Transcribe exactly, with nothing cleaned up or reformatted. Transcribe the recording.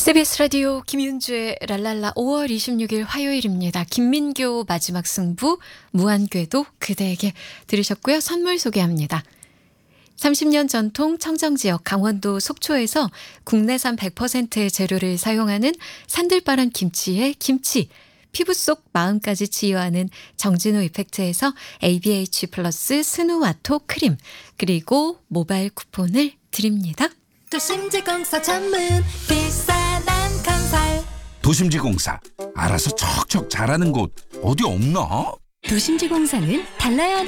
씨비에스 라디오 김윤주의 랄랄라 오월 이십육일 화요일입니다. 김민교 마지막 승부 무한궤도 그대에게 들으셨고요. 선물 소개합니다. 삼십 년 전통 청정지역 강원도 속초에서 국내산 백 퍼센트의 재료를 사용하는 산들바람 김치의 김치, 피부 속 마음까지 치유하는 정진호 이펙트에서 에이비에이치 플러스 스누와토 크림, 그리고 모바일 쿠폰을 드립니다. 도심지공사 전문 비싼 컨설. 도심지공사 알아서 척척 잘하는 곳 어디 없나? 도심지공사는 달라야